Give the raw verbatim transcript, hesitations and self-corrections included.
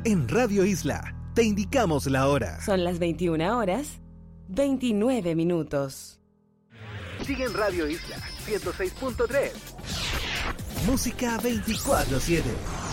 En Radio Isla, te indicamos la hora. Son las veintiuna horas, veintinueve minutos. Sigue en Radio Isla ciento seis punto tres. Música veinticuatro siete.